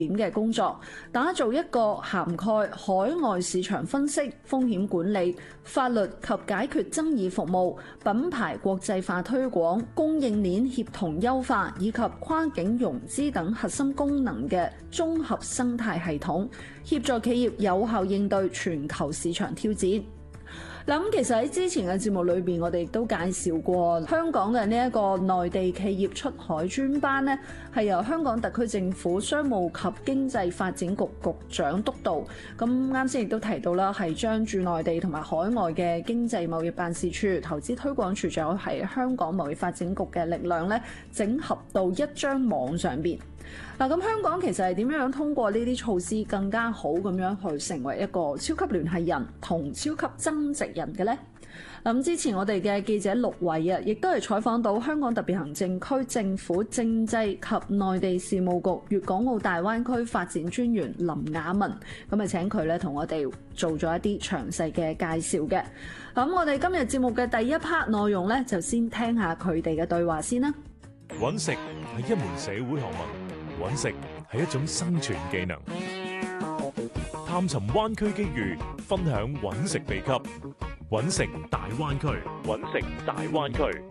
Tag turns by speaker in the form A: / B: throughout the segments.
A: 點嘅工作，打造一個涵蓋海外市場分析、風險管理、法律及解決爭議服務、品牌國際化推廣、供應鏈協同優化以及跨境融資等核心功能嘅綜合生態系統，協助企業有效應對全球市場挑戰。嗱，咁其實喺之前嘅節目裏邊，我哋亦都介紹過香港嘅呢一個內地企業出海專班呢，係由香港特區政府商務及經濟發展局局長督導。咁啱先亦都提到啦，係將駐內地同埋海外嘅經濟貿易辦事處、投資推廣處，仲有係香港貿易發展局嘅力量咧，整合到一張網上邊。嗱，咁香港其實係點樣通過呢啲措施更加好咁樣去成為一個超級聯繫人同超級增值人嘅呢？咁之前我哋嘅記者陸偉啊，亦都係採訪到香港特別行政區政府政制及內地事務局粵港澳大灣區發展專員林雅文，咁啊請佢咧同我哋做咗一啲詳細嘅介紹嘅。咁我哋今日節目嘅第一 part 內容咧，就先聽下佢哋嘅對話先啦。
B: 搵食係一門社會學問，搵食係一種生存技能。探尋灣區機遇，分享搵食秘笈。搵食大灣區，搵食大灣區。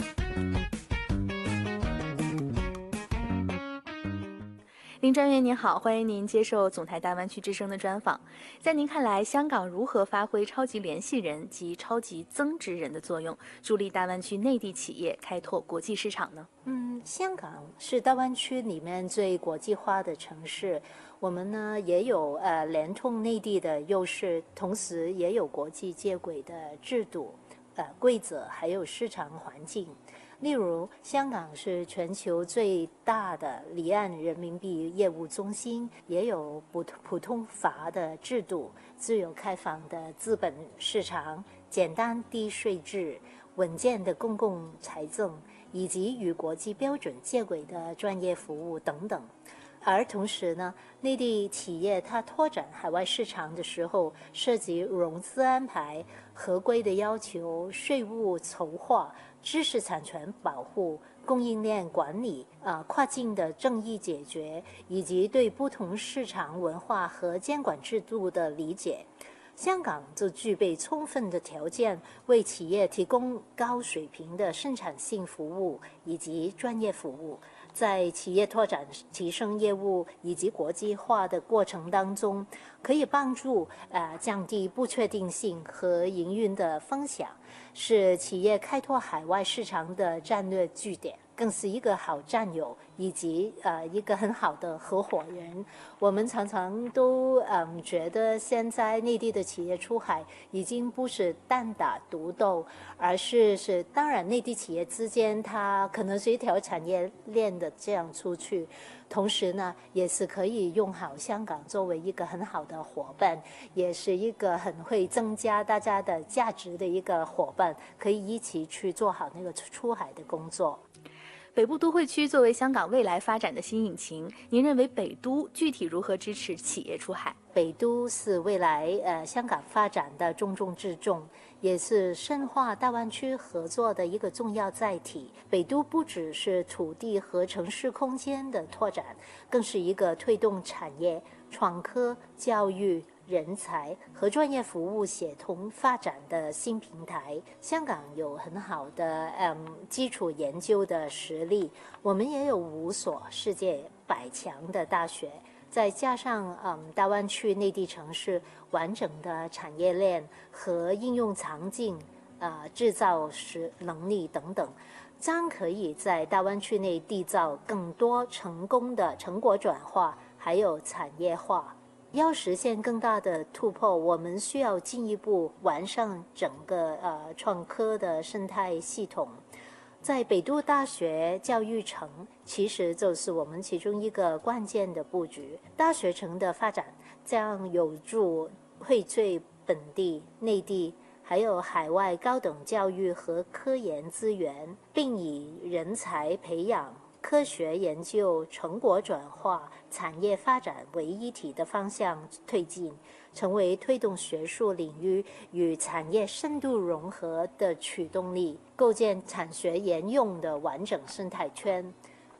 C: 林專員您好，歡迎您接受總台大灣區之聲的專訪。在您看來，香港如何發揮超級聯繫人及超級增值人的作用，助力大灣區內地企業開拓國際市場呢？
D: 香港是大灣區裡面最國際化的城市，我們呢也有連通內地的優勢，同時也有國際接軌的制度、規則，還有市場環境。例如，香港是全球最大的離岸人民幣業務中心，也有普通法的制度、自由開放的資本市場、簡單低稅制、穩健的公共財政，以及與國際標準接軌的專業服務等等。而同時呢，內地企業它拓展海外市場的時候，涉及融資安排、合規的要求、稅務籌劃、知識產權保護、供應鏈管理、跨境的爭議解決，以及對不同市場文化和監管制度的理解，香港就具備充分的條件，為企業提供高水平的生產性服務以及專業服務。在企業拓展、提升業務以及國際化的過程當中，可以幫助降低不確定性和營運的風險，是企業開拓海外市場的戰略據點，更是一個好戰友以及一個很好的合夥人。我們常常都覺得現在內地的企業出海已經不是單打獨鬥，而是當然內地企業之間它可能是一條產業鏈的這樣出去，同時呢也是可以用好香港作為一個很好的夥伴，也是一個很會增加大家的價值的一個夥伴，可以一起去做好那個出海的工作。
C: 北部都會區作為香港未來發展的新引擎，您認為北都具體如何支持企業出海？
D: 北都是未來香港發展的重中之重，也是深化大灣區合作的一個重要載體。北都不只是土地和城市空間的拓展，更是一個推動產業、創科、教育、人才和專業服務協同發展的新平台。香港有很好的基礎研究的實力，我們也有5所世界100強的大學，再加上大灣區內地城市完整的產業鏈和應用場景、製造能力等等，將可以在大灣區內締造更多成功的成果轉化，還有產業化。要實現更大的突破，我們需要進一步完善整個創科的生態系統。在北都大學教育城，其實就是我們其中一個關鍵的佈局。大學城的發展將有助匯聚本地、內地還有海外高等教育和科研資源，並以人才培養、科學研究、成果轉化、產業發展為一體的方向推進，成為推動學術領域與產業深度融合的驅動力，構建產學研用的完整生態圈。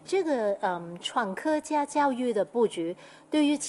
D: 这个创科加教育的布局，对于